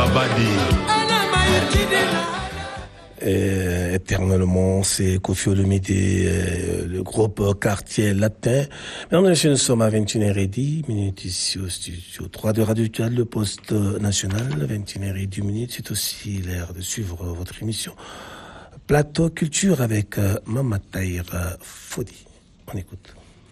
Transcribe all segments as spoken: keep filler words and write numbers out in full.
Abadi. Et éternellement, c'est Koffi Olomide, le groupe Quartier Latin. Maintenant, nous sommes à vingt et une heures dix minutes ici au studio trois de Radio Tual, le poste national, vingt et une heures dix minutes. C'est aussi l'heure de suivre votre émission Plateau Culture avec Mama Tahir Fodi. On écoute.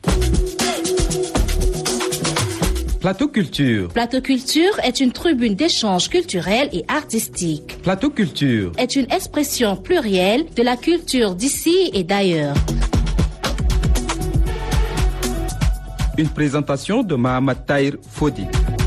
Plateau Culture. Plateau Culture est une tribune d'échange culturel et artistique. Plateau Culture est une expression plurielle de la culture d'ici et d'ailleurs. Une présentation de Mahamat Tahir Fodi.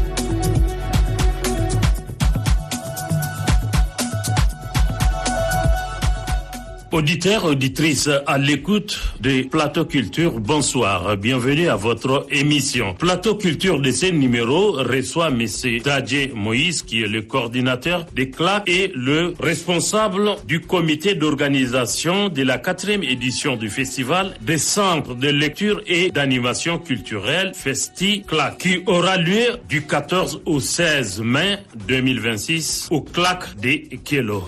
Auditeurs, auditrices, à l'écoute de Plateau Culture, bonsoir. Bienvenue à votre émission. Plateau Culture de ce numéro reçoit M. Dadje Moïse, qui est le coordinateur des C L A C et le responsable du comité d'organisation de la quatrième édition du festival des centres de lecture et d'animation culturelle Festi C L A C, qui aura lieu du quatorze au seize mai deux mille vingt-six au C L A C de Kélo.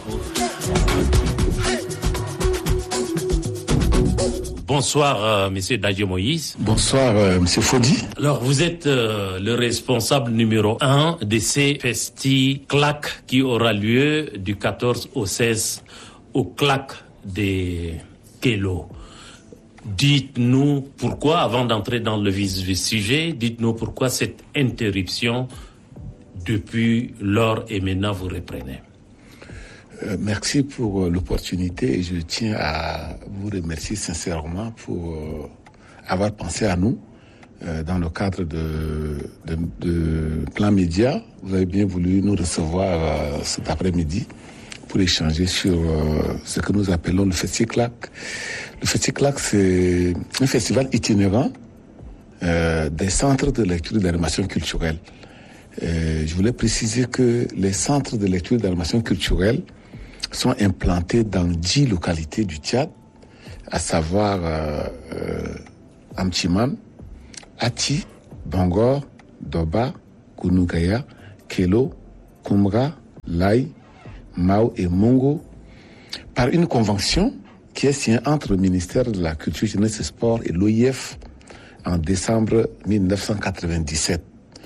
Bonsoir, euh, Monsieur Dadje Moïse. Bonsoir, euh, Monsieur Fodi. Alors, vous êtes euh, le responsable numéro un de ces Festi C L A C qui aura lieu du quatorze au seize au C L A C de Kélo. Dites-nous pourquoi, avant d'entrer dans le vif du sujet, dites-nous pourquoi cette interruption depuis lors et maintenant vous reprenez. Euh, merci pour euh, l'opportunité et je tiens à vous remercier sincèrement pour euh, avoir pensé à nous euh, dans le cadre de, de, de Plan Média. Vous avez bien voulu nous recevoir euh, cet après-midi pour échanger sur euh, ce que nous appelons le Festi C L A C. Le Festi C L A C, c'est un festival itinérant euh, des centres de lecture et d'animation culturelle. Euh, je voulais préciser que les centres de lecture et d'animation culturelle sont implantés dans dix localités du Tchad, à savoir euh, euh, Amtiman, Ati, Bangor, Doba, Kounougaya, Kélo, Koumra, Laï, Mao et Mongo, par une convention qui est signée entre le ministère de la Culture, Jeunesse et Sport et l'O I F en décembre mille neuf cent quatre-vingt-dix-sept.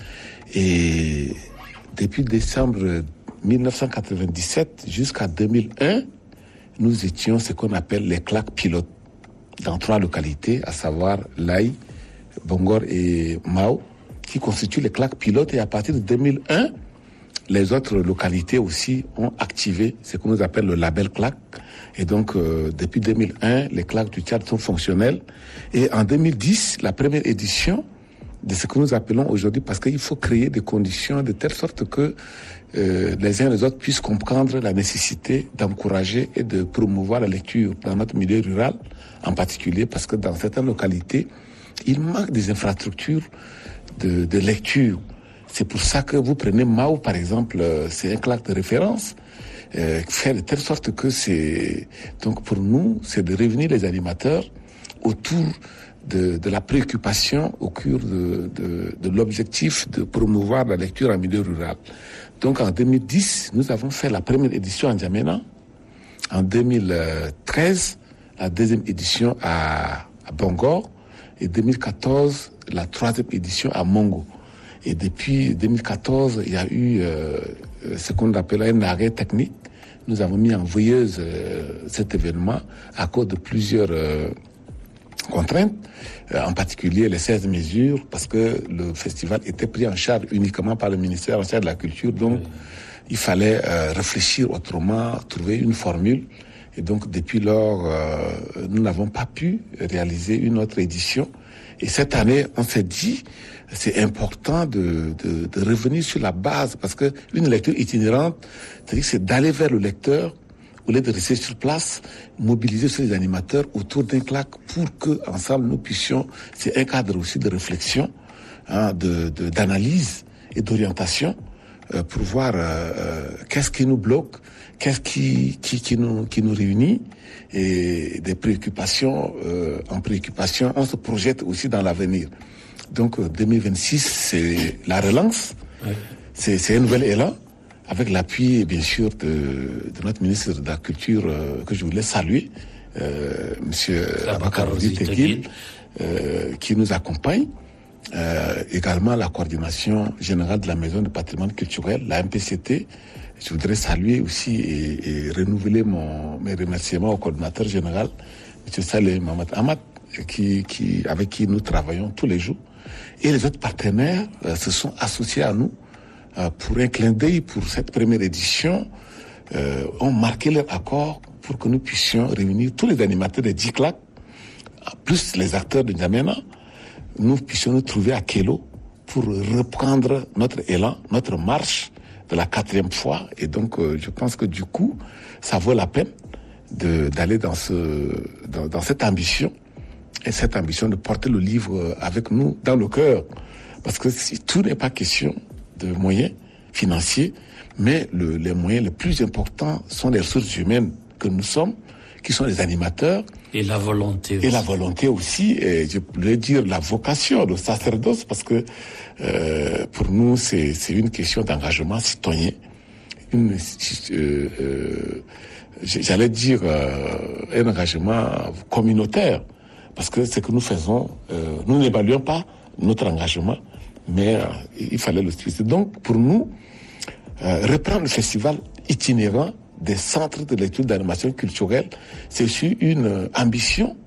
Et depuis décembre mille neuf cent quatre-vingt-dix-sept jusqu'à deux mille un, nous étions ce qu'on appelle les C L A C pilotes dans trois localités, à savoir Laï, Bangor et Mao, qui constituent les C L A C pilotes. Et à partir de deux mille un, les autres localités aussi ont activé ce que nous appelle le label C L A C. Et donc, euh, depuis deux mille un, les C L A C du Tchad sont fonctionnels. Et en deux mille dix, la première édition de ce que nous appelons aujourd'hui, parce qu'il faut créer des conditions de telle sorte que euh, les uns et les autres puissent comprendre la nécessité d'encourager et de promouvoir la lecture dans notre milieu rural, en particulier parce que dans certaines localités, il manque des infrastructures de, de lecture. C'est pour ça que vous prenez Mao, par exemple, euh, c'est un C L A C de référence, euh, faire de telle sorte que c'est... Donc pour nous, c'est de réunir les animateurs autour De, de la préoccupation au cœur de, de, de l'objectif de promouvoir la lecture en milieu rural. Donc en deux mille dix, nous avons fait la première édition en Djamena. En deux mille treize, la deuxième édition à, à Bangor. Et deux mille quatorze, la troisième édition à Mongo. Et depuis deux mille quatorze, il y a eu euh, ce qu'on appelle un arrêt technique. Nous avons mis en veilleuse euh, cet événement à cause de plusieurs... Euh, contraintes, en particulier les seize mesures, parce que le festival était pris en charge uniquement par le ministère en charge de la culture, donc oui. Il fallait euh, réfléchir autrement, trouver une formule, et donc depuis lors, euh, nous n'avons pas pu réaliser une autre édition, et cette année, on s'est dit, c'est important de, de, de revenir sur la base, parce que une lecture itinérante, c'est-à-dire c'est d'aller vers le lecteur, au lieu de rester sur place, mobiliser sur les animateurs autour d'un C L A C pour que ensemble nous puissions, c'est un cadre aussi de réflexion, hein, de, de, d'analyse et d'orientation euh, pour voir euh, qu'est-ce qui nous bloque, qu'est-ce qui, qui, qui, nous, qui nous réunit et des préoccupations euh, en préoccupation, on se projette aussi dans l'avenir. Donc deux mille vingt-six, c'est la relance, ouais. c'est, c'est un nouvel élan. avec l'appui, bien sûr, de, de notre ministre de la Culture, euh, que je voulais saluer, euh, Monsieur Abakaroudi Teguil, euh, qui nous accompagne. Euh, également la coordination générale de la Maison du patrimoine culturel, la M P C T. Je voudrais saluer aussi et, et renouveler mon, mes remerciements au coordinateur général, M. Saleh Mohamed Ahmad, qui, qui, avec qui nous travaillons tous les jours. Et les autres partenaires euh, se sont associés à nous euh, pour un clin d'œil pour cette première édition, euh, ont marqué leur accord pour que nous puissions réunir tous les animateurs de D I C L A C, plus les acteurs de N'Djamena, nous puissions nous trouver à Kélo pour reprendre notre élan, notre marche de la quatrième fois. Et donc, euh, je pense que du coup, ça vaut la peine de, d'aller dans, ce, dans, dans cette ambition, et cette ambition de porter le livre avec nous dans le cœur. Parce que si tout n'est pas question de moyens financiers, mais le, les moyens les plus importants sont les ressources humaines que nous sommes, qui sont les animateurs. Et la volonté aussi. Et la volonté aussi, et je voulais dire la vocation, le sacerdoce, parce que euh, pour nous, c'est, c'est une question d'engagement citoyen. Une, euh, euh, j'allais dire euh, un engagement communautaire, parce que ce que nous faisons, euh, nous n'évaluons pas notre engagement, mais euh, il fallait le suivre. Donc, pour nous, euh, reprendre le festival itinérant des centres de lecture d'animation culturelle, c'est aussi une ambition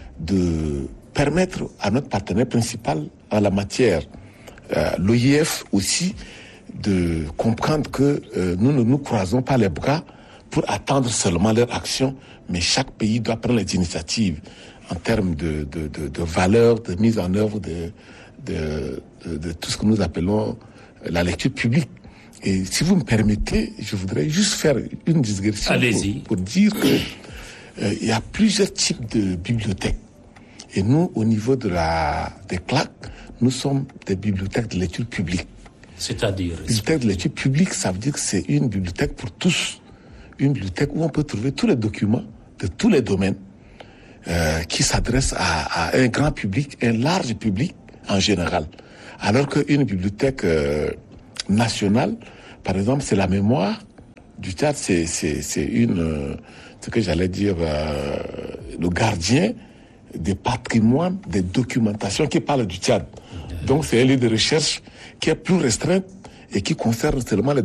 de permettre à notre partenaire principal en la matière, euh, l'O I F aussi, de comprendre que euh, nous ne nous croisons pas les bras pour attendre seulement leur action, mais chaque pays doit prendre les initiatives en termes de, de, de, de valeurs, de mise en œuvre de, de, de, de tout ce que nous appelons la lecture publique. Et si vous me permettez, je voudrais juste faire une digression pour, pour dire que euh, il y a plusieurs types de bibliothèques. Et nous, au niveau de la, des C L A C, nous sommes des bibliothèques de lecture publique. C'est-à-dire Bibliothèque de lecture publique, ça veut dire que c'est une bibliothèque pour tous. Une bibliothèque où on peut trouver tous les documents de tous les domaines euh, qui s'adressent à, à un grand public, un large public en général. Alors qu'une bibliothèque euh, nationale, par exemple, c'est la mémoire du Tchad, c'est, c'est, c'est une, euh, ce que j'allais dire, euh, le gardien des patrimoines, des documentations qui parlent du Tchad. Donc c'est un lieu de recherche qui est plus restreint et qui concerne seulement les